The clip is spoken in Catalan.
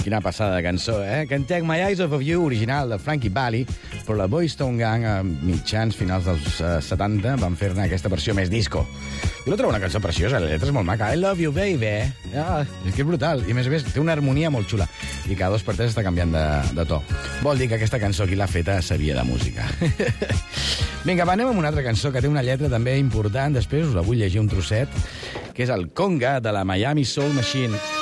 Quina passada de cançó, eh? Cantem My Eyes Off of You, original de Frankie Valli, però la Boys Town Gang, a mitjans finals dels 70, van fer-ne aquesta versió més disco. Jo la trobo una cançó preciosa, la lletra és molt maca. I love you, baby. Ah, és que és brutal. I a més té una harmonia molt xula. I cada 2 per 3 està canviant de to. Vol dir que aquesta cançó, qui l'ha feta, sabia de música. Vinga, va, anem amb una altra cançó que té una lletra també important. Després us la vull llegir un trosset, que és el Conga, de la Miami Soul Machine.